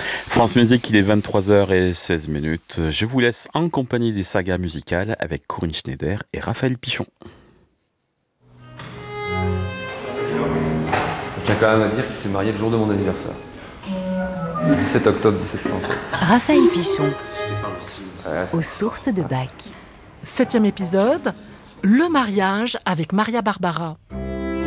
France Musique, il est 23h16. Je vous laisse en compagnie des sagas musicales avec Corinne Schneider et Raphaël Pichon. Je tiens quand même à dire qu'il s'est marié le jour de mon anniversaire. 17 octobre 1707. Raphaël Pichon, aux sources de Bach. 7e épisode, le mariage avec Maria Barbara.